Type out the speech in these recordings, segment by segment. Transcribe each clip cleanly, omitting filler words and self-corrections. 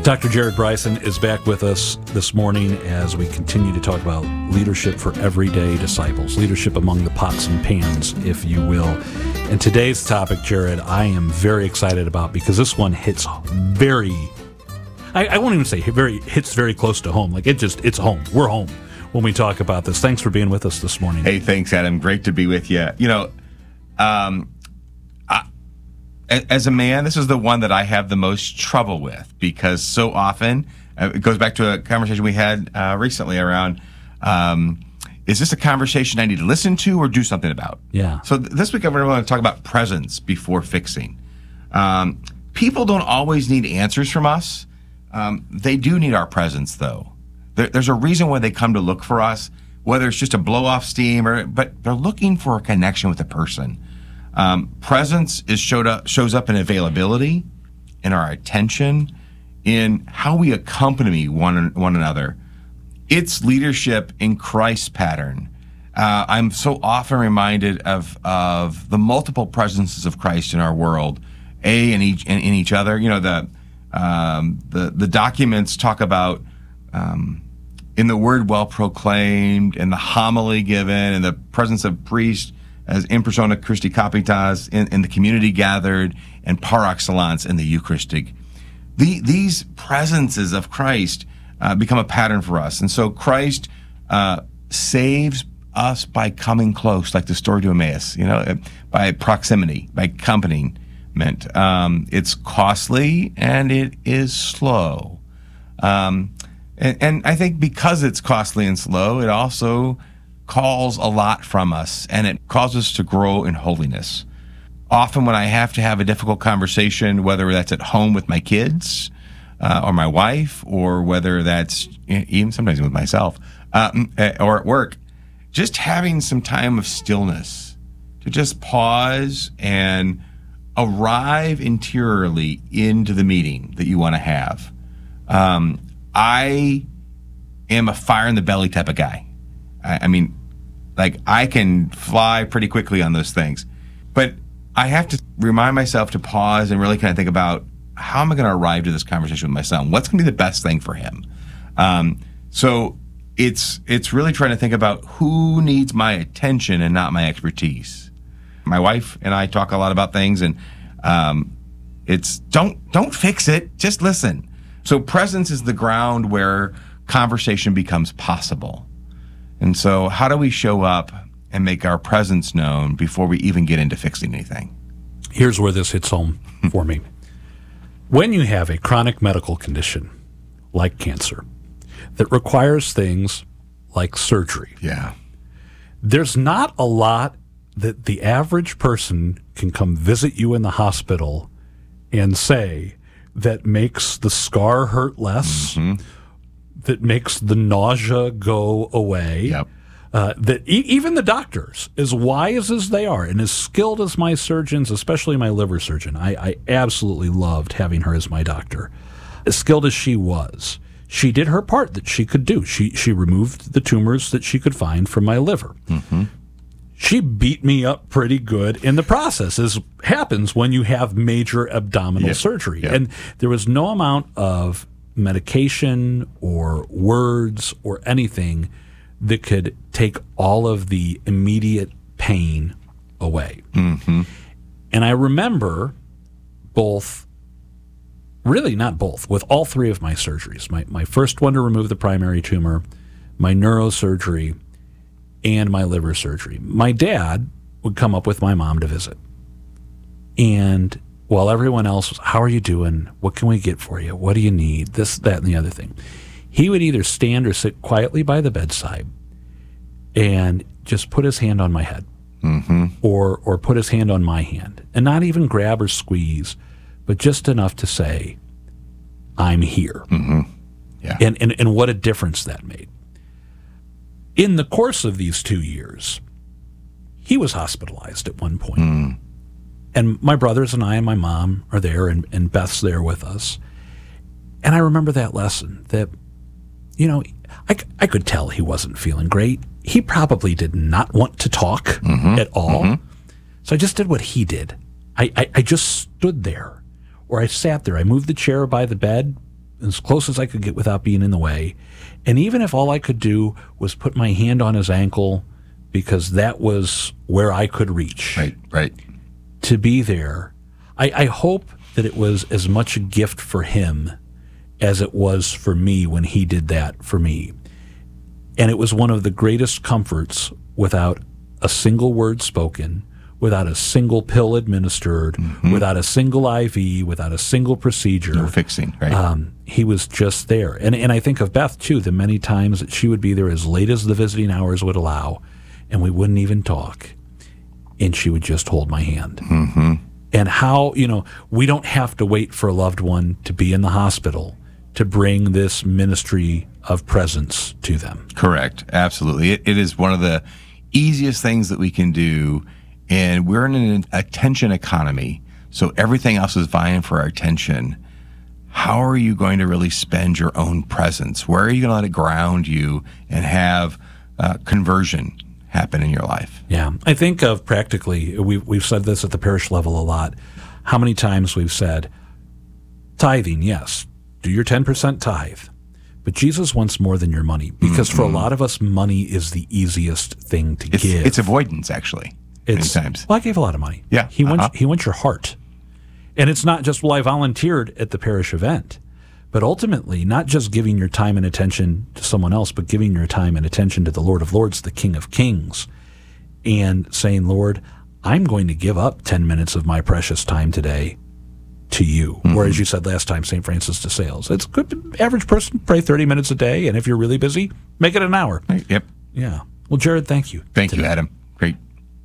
Dr. Jared Bryson is back with us this morning as we continue to talk about leadership for everyday disciples, leadership among the pots and pans, if you will. And today's topic, Jared, I am very excited about because this one hits I won't even say hits very close to home. Like it's home. We're home when we talk about this. Thanks for being with us this morning. Hey, thanks, Adam. Great to be with you. You know, as a man, this is the one that I have the most trouble with because so often, it goes back to a conversation we had recently around, is this a conversation I need to listen to or do something about? Yeah. So this week, I'm going to talk about presence before fixing. People don't always need answers from us. They do need our presence, though. There's a reason why they come to look for us, whether it's just to blow off steam, but they're looking for a connection with a person. Presence shows up in availability, in our attention, in how we accompany one another. It's leadership in Christ's pattern. I'm so often reminded of the multiple presences of Christ in our world, in each other. You know, the documents talk about in the word well proclaimed, in the homily given, in the presence of priests, as in persona Christi Capitas, in the community gathered, and par excellence in the Eucharistic. These presences of Christ become a pattern for us. And so Christ saves us by coming close, like the story to Emmaus, by proximity, by accompaniment. It's costly and it is slow. And I think because it's costly and slow, it also calls a lot from us, and it causes us to grow in holiness. Often when I have to have a difficult conversation, whether that's at home with my kids or my wife, or whether that's even sometimes with myself or at work, just having some time of stillness to just pause and arrive interiorly into the meeting that you want to have. I am a fire in the belly type of guy. I mean, like, I can fly pretty quickly on those things. But I have to remind myself to pause and really kind of think about, how am I going to arrive to this conversation with my son? What's going to be the best thing for him? So it's really trying to think about who needs my attention and not my expertise. My wife and I talk a lot about things, and it's don't fix it, just listen. So presence is the ground where conversation becomes possible. And so how do we show up and make our presence known before we even get into fixing anything? Here's where this hits home for me. When you have a chronic medical condition like cancer that requires things like surgery, there's not a lot that the average person can come visit you in the hospital and say that makes the scar hurt less, that makes the nausea go away, that even the doctors, as wise as they are and as skilled as my surgeons, especially my liver surgeon, I absolutely loved having her as my doctor. As skilled as she was, she did her part that she could do. She removed the tumors that she could find from my liver. She beat me up pretty good in the process, as happens when you have major abdominal surgery. And there was no amount of medication or words or anything that could take all of the immediate pain away. And I remember with all three of my surgeries, my first one to remove the primary tumor, my neurosurgery, and my liver surgery. My dad would come up with my mom to visit. And while everyone else was, how are you doing? What can we get for you? What do you need? This, that, and the other thing. He would either stand or sit quietly by the bedside and just put his hand on my head or put his hand on my hand, and not even grab or squeeze, but just enough to say, I'm here. And what a difference that made. In the course of these 2 years, he was hospitalized at one point. And my brothers and I and my mom are there, and Beth's there with us. And I remember that lesson that, I could tell he wasn't feeling great. He probably did not want to talk at all. So I just did what he did. I just stood there, or I sat there. I moved the chair by the bed, as close as I could get without being in the way. And even if all I could do was put my hand on his ankle, because that was where I could reach. Right. To be there, I hope that it was as much a gift for him as it was for me when he did that for me. And it was one of the greatest comforts, without a single word spoken, without a single pill administered, without a single IV, without a single procedure. No fixing, right? He was just there. And I think of Beth, too, the many times that she would be there as late as the visiting hours would allow, and we wouldn't even talk, and she would just hold my hand. And how, we don't have to wait for a loved one to be in the hospital to bring this ministry of presence to them. Correct. Absolutely. It is one of the easiest things that we can do. And we're in an attention economy, so everything else is vying for our attention. How are you going to really spend your own presence? Where are you going to let it ground you and have conversion happen in your life? Yeah. I think of practically, we've said this at the parish level a lot, how many times we've said, tithing, yes, do your 10% tithe. But Jesus wants more than your money, because for a lot of us, money is the easiest thing to give. It's avoidance, actually. Many times. Well, I gave a lot of money. Yeah. He wants your heart. And it's not just, I volunteered at the parish event, but ultimately not just giving your time and attention to someone else, but giving your time and attention to the Lord of Lords, the King of Kings, and saying, Lord, I'm going to give up 10 minutes of my precious time today to you. Or as you said last time, St. Francis de Sales, it's good to average person pray 30 minutes a day, and if you're really busy, make it an hour. Yep. Yeah. Well, Jared, thank you. Thank you, Adam. Great.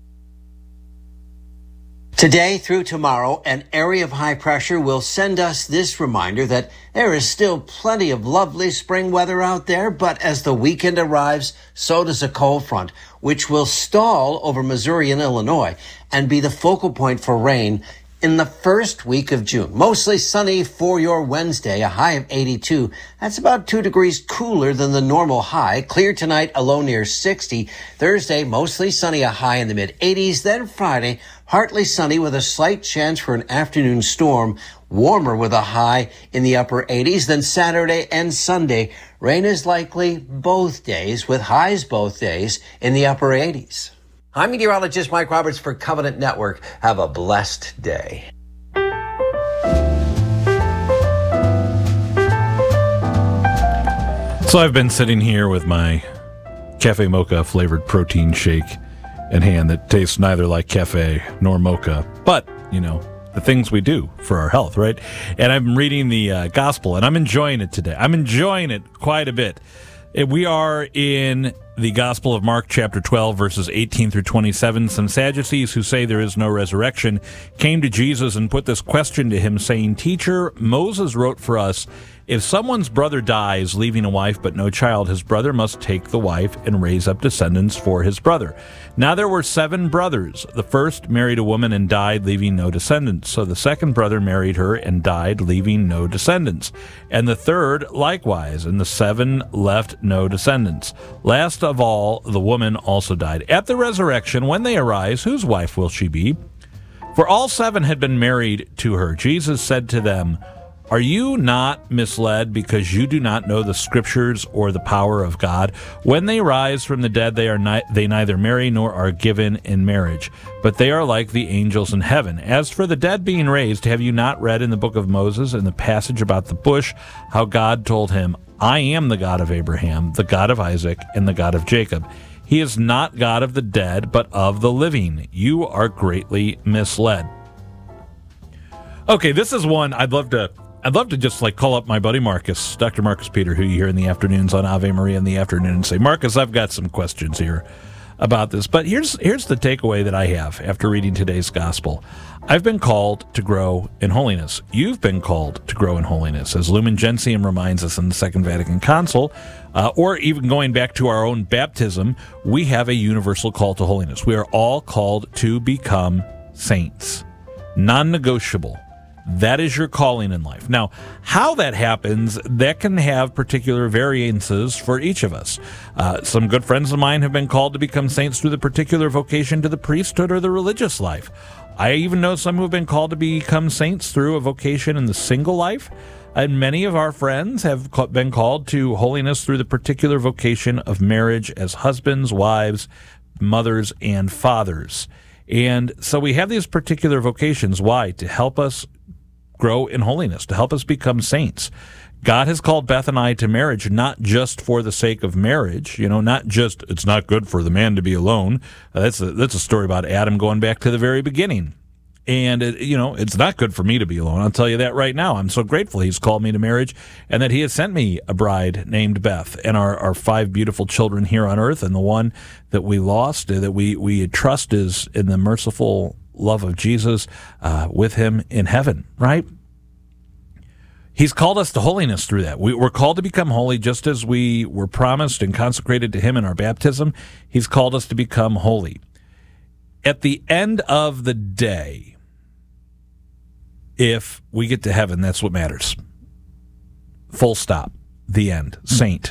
Today through tomorrow, an area of high pressure will send us this reminder that there is still plenty of lovely spring weather out there, but as the weekend arrives, so does a cold front, which will stall over Missouri and Illinois and be the focal point for rain in the first week of June. Mostly sunny for your Wednesday, a high of 82. That's about 2 degrees cooler than the normal high. Clear tonight, a low near 60. Thursday, mostly sunny, a high in the mid-80s. Then Friday, partly sunny with a slight chance for an afternoon storm. Warmer with a high in the upper 80s. Then Saturday and Sunday, rain is likely both days, with highs both days in the upper 80s. I'm meteorologist Mike Roberts for Covenant Network. Have a blessed day. So I've been sitting here with my cafe mocha flavored protein shake in hand that tastes neither like cafe nor mocha, but, the things we do for our health, right? And I'm reading the gospel, and I'm enjoying it today. I'm enjoying it quite a bit. We are in the Gospel of Mark, chapter 12, verses 18 through 27. Some Sadducees who say there is no resurrection came to Jesus and put this question to him, saying, Teacher, Moses wrote for us, if someone's brother dies, leaving a wife but no child, his brother must take the wife and raise up descendants for his brother. Now there were 7 brothers. The first married a woman and died, leaving no descendants. So the second brother married her and died, leaving no descendants. And the third likewise, and the 7 left no descendants. Last of all, the woman also died. At the resurrection, when they arise, whose wife will she be? For all 7 had been married to her. Jesus said to them, Are you not misled because you do not know the Scriptures or the power of God? When they rise from the dead, they neither marry nor are given in marriage, but they are like the angels in heaven. As for the dead being raised, have you not read in the book of Moses, in the passage about the bush, how God told him, I am the God of Abraham, the God of Isaac, and the God of Jacob. He is not God of the dead, but of the living. You are greatly misled. Okay, this is one I'd love to just call up my buddy Marcus, Dr. Marcus Peter, who you hear in the afternoons on Ave Maria in the afternoon, and say, Marcus, I've got some questions here about this. But here's the takeaway that I have after reading today's gospel. I've been called to grow in holiness. You've been called to grow in holiness. As Lumen Gentium reminds us in the Second Vatican Council, or even going back to our own baptism, we have a universal call to holiness. We are all called to become saints. Non-negotiable. That is your calling in life. Now, how that happens, that can have particular variances for each of us. Some good friends of mine have been called to become saints through the particular vocation to the priesthood or the religious life. I even know some who have been called to become saints through a vocation in the single life. And many of our friends have been called to holiness through the particular vocation of marriage as husbands, wives, mothers, and fathers. And so we have these particular vocations. Why? To help us grow in holiness, to help us become saints. God has called Beth and I to marriage, not just for the sake of marriage, not just, it's not good for the man to be alone. That's a story about Adam going back to the very beginning. And, it's not good for me to be alone. I'll tell you that right now. I'm so grateful he's called me to marriage and that he has sent me a bride named Beth and our 5 beautiful children here on earth, and the one that we lost, that we trust is in the merciful love of Jesus with him in heaven, right? He's called us to holiness through that. We're called to become holy just as we were promised and consecrated to him in our baptism. He's called us to become holy. At the end of the day, if we get to heaven, that's what matters. Full stop. The end. Saint.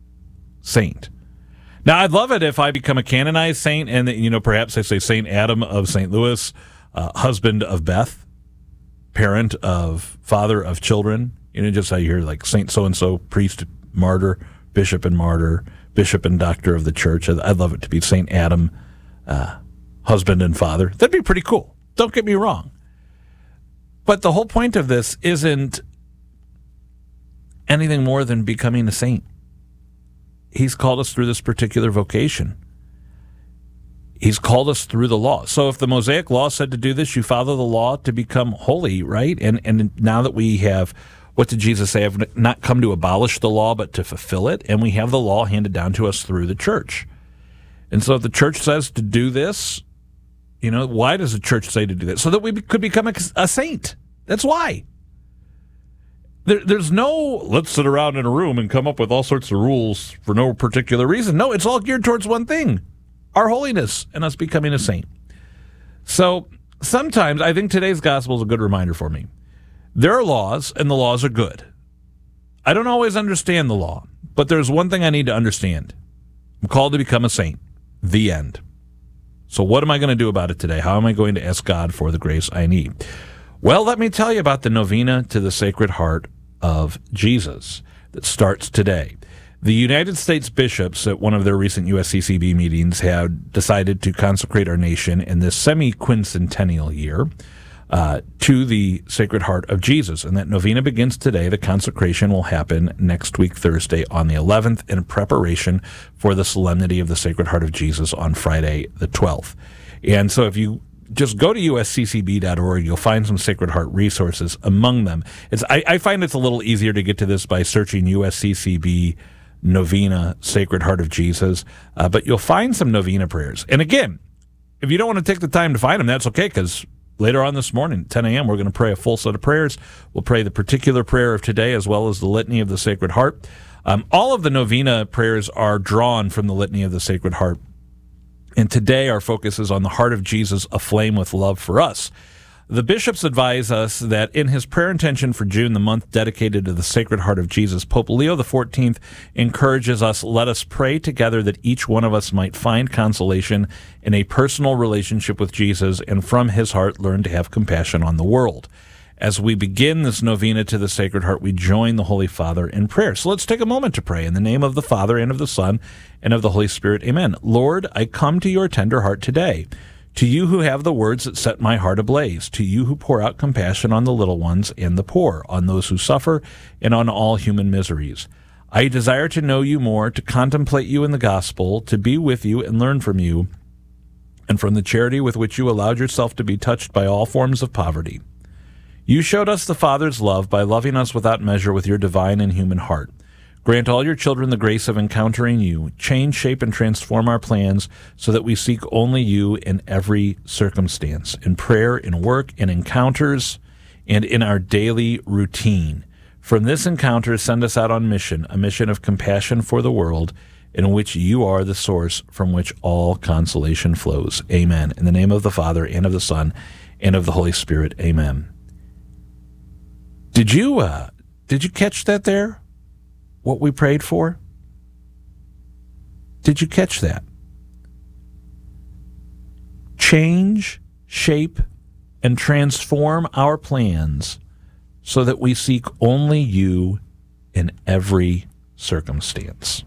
Now, I'd love it if I become a canonized saint and, perhaps I say Saint Adam of St. Louis, husband of Beth, parent of, father of children. Just how you hear like Saint so-and-so, priest, martyr, bishop and martyr, bishop and doctor of the church. I'd love it to be Saint Adam, husband and father. That'd be pretty cool. Don't get me wrong. But the whole point of this isn't anything more than becoming a saint. He's called us through this particular vocation. He's called us through the law. So if the Mosaic law said to do this, you follow the law to become holy, right? And now that we have, what did Jesus say? I've not come to abolish the law, but to fulfill it. And we have the law handed down to us through the church. And so if the church says to do this, why does the church say to do that? So that we could become a saint. That's why. There's no, let's sit around in a room and come up with all sorts of rules for no particular reason. No, it's all geared towards one thing. Our holiness and us becoming a saint. So sometimes I think today's gospel is a good reminder for me. There are laws, and the laws are good. I don't always understand the law, but there's one thing I need to understand. I'm called to become a saint. The end. So what am I going to do about it today? How am I going to ask God for the grace I need? Well, let me tell you about the novena to the Sacred Heart of Jesus that starts today. The United States bishops at one of their recent USCCB meetings have decided to consecrate our nation in this semi-quincentennial year to the Sacred Heart of Jesus. And that novena begins today. The consecration will happen next week, Thursday, on the 11th, in preparation for the Solemnity of the Sacred Heart of Jesus on Friday, the 12th. And so if you just go to usccb.org, you'll find some Sacred Heart resources. Among them, I find it's a little easier to get to this by searching USCCB novena, Sacred Heart of Jesus, but you'll find some novena prayers. And again, if you don't want to take the time to find them, that's okay, because later on this morning, 10 a.m., we're going to pray a full set of prayers. We'll pray the particular prayer of today as well as the Litany of the Sacred Heart. All of the novena prayers are drawn from the Litany of the Sacred Heart. And today our focus is on the heart of Jesus, aflame with love for us. The bishops advise us that in his prayer intention for June, the month dedicated to the Sacred Heart of Jesus, Pope Leo XIV encourages us, let us pray together that each one of us might find consolation in a personal relationship with Jesus and from his heart learn to have compassion on the world. As we begin this novena to the Sacred Heart, we join the Holy Father in prayer. So let's take a moment to pray in the name of the Father and of the Son and of the Holy Spirit. Amen. Lord, I come to your tender heart today. To you who have the words that set my heart ablaze, to you who pour out compassion on the little ones and the poor, on those who suffer, and on all human miseries. I desire to know you more, to contemplate you in the gospel, to be with you and learn from you, and from the charity with which you allowed yourself to be touched by all forms of poverty. You showed us the Father's love by loving us without measure with your divine and human heart. Grant all your children the grace of encountering you. Change, shape, and transform our plans so that we seek only you in every circumstance, in prayer, in work, in encounters, and in our daily routine. From this encounter, send us out on mission, a mission of compassion for the world, in which you are the source from which all consolation flows. Amen. In the name of the Father, and of the Son, and of the Holy Spirit. Amen. Did you catch that there? What we prayed for? Did you catch that? Change, shape, and transform our plans so that we seek only you in every circumstance.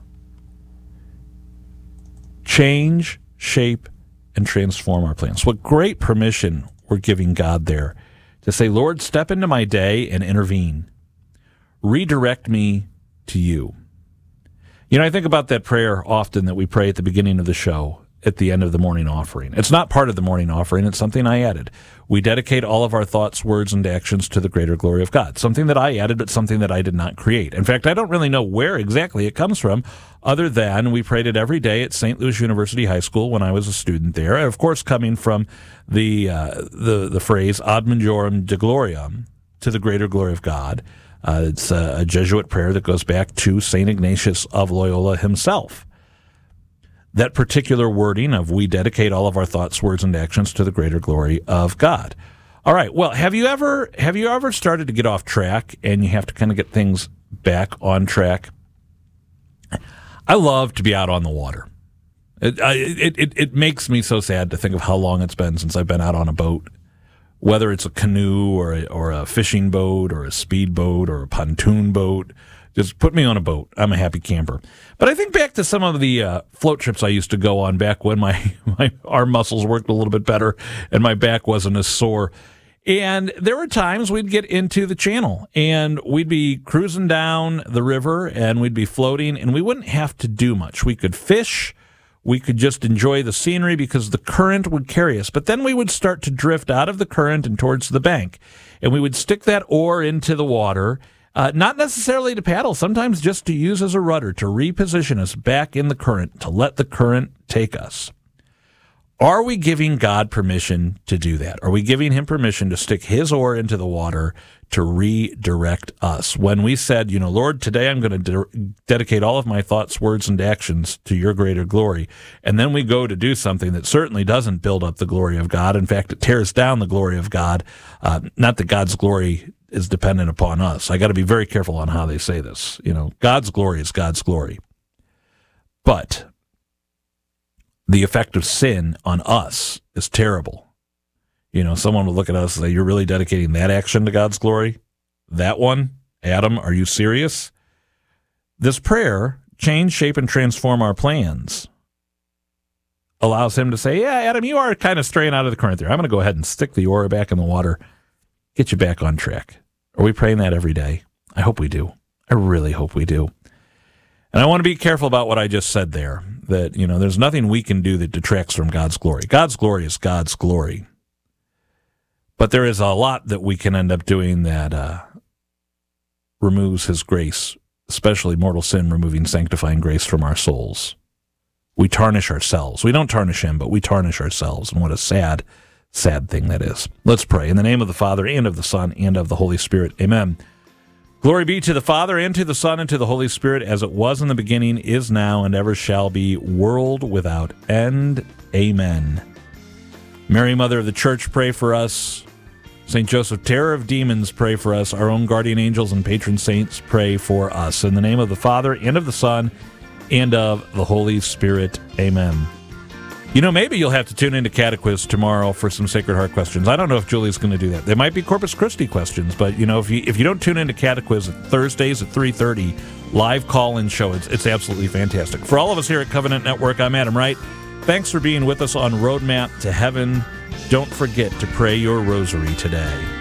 Change, shape, and transform our plans. What great permission we're giving God there to say, Lord, step into my day and intervene. Redirect me to you. You know, I think about that prayer often that we pray at the beginning of the show, at the end of the morning offering. It's not part of the morning offering. It's something I added. We dedicate all of our thoughts, words, and actions to the greater glory of God. Something that I added, but something that I did not create. In fact, I don't really know where exactly it comes from, other than we prayed it every day at St. Louis University High School when I was a student there. And of course, coming from the phrase Ad Majorem Dei Gloriam, to the greater glory of God. It's a Jesuit prayer that goes back to St. Ignatius of Loyola himself. That particular wording of we dedicate all of our thoughts, words, and actions to the greater glory of God. All right. Well, have you ever started to get off track and you have to kind of get things back on track? I love to be out on the water. It makes me so sad to think of how long it's been since I've been out on a boat, whether it's a canoe or a fishing boat or a speedboat or a pontoon boat. Just put me on a boat. I'm a happy camper. But I think back to some of the float trips I used to go on back when my arm muscles worked a little bit better and my back wasn't as sore. And there were times we'd get into the channel and we'd be cruising down the river and we'd be floating and we wouldn't have to do much. We could fish. We could just enjoy the scenery because the current would carry us. But then we would start to drift out of the current and towards the bank. And we would stick that oar into the water. Not necessarily to paddle, sometimes just to use as a rudder, to reposition us back in the current, to let the current take us. Are we giving God permission to do that? Are we giving him permission to stick his oar into the water to redirect us? When we said, Lord, today I'm going to dedicate all of my thoughts, words, and actions to your greater glory, and then we go to do something that certainly doesn't build up the glory of God. In fact, it tears down the glory of God. Not that God's glory is dependent upon us. I got to be very careful on how they say this. God's glory is God's glory. But the effect of sin on us is terrible. Someone will look at us and say, you're really dedicating that action to God's glory? That one? Adam, are you serious? This prayer, change, shape, and transform our plans, allows him to say, yeah, Adam, you are kind of straying out of the current there. I'm going to go ahead and stick the oar back in the water, get you back on track. Are we praying that every day? I hope we do. I really hope we do. And I want to be careful about what I just said there, that, there's nothing we can do that detracts from God's glory. God's glory is God's glory. But there is a lot that we can end up doing that removes his grace, especially mortal sin removing sanctifying grace from our souls. We tarnish ourselves. We don't tarnish him, but we tarnish ourselves. And what a sad thing that is. Let's pray. In the name of the Father, and of the Son, and of the Holy Spirit. Amen. Glory be to the Father, and to the Son, and to the Holy Spirit, as it was in the beginning, is now, and ever shall be, world without end. Amen. Mary, Mother of the Church, pray for us. St. Joseph, terror of demons, pray for us. Our own guardian angels and patron saints, pray for us. In the name of the Father, and of the Son, and of the Holy Spirit. Amen. Maybe you'll have to tune into Catequiz tomorrow for some Sacred Heart questions. I don't know if Julie's going to do that. They might be Corpus Christi questions, but, if you don't tune into Catequiz at Thursdays at 3:30, live call-in show, it's absolutely fantastic. For all of us here at Covenant Network, I'm Adam Wright. Thanks for being with us on Roadmap to Heaven. Don't forget to pray your rosary today.